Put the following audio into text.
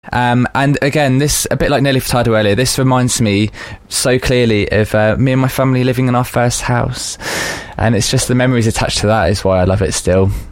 And again, this, a bit like Nelly Furtado earlier, this reminds me so clearly of me and my family living in our first house, and it's just the memories attached to that is why I love it still.